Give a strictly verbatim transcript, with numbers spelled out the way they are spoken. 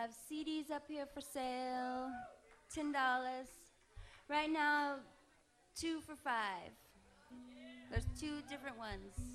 have C Ds up here for sale, ten dollars. Right now, two for five. There's two different ones.